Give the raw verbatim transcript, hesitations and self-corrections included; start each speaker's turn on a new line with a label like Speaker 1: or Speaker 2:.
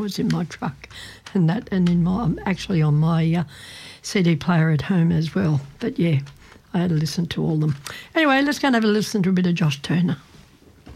Speaker 1: records in my truck and that, and in my actually on my uh, C D player at home as well. But yeah, I had to listen to all of them. Anyway, let's go and have a listen to a bit of Josh Turner.